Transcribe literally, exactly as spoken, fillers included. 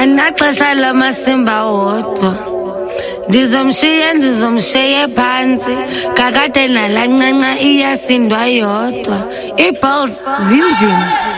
anaxesha lamasimba wodwa ndizomshiya ndizomshiye phansi kakade nalancanca iyasindwa yodwa iiballs zinzima.